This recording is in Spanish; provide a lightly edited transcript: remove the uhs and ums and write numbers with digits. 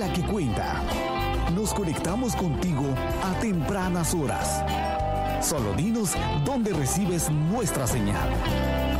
vida que cuenta. Nos conectamos contigo a tempranas horas. Solo dinos dónde recibes nuestra señal.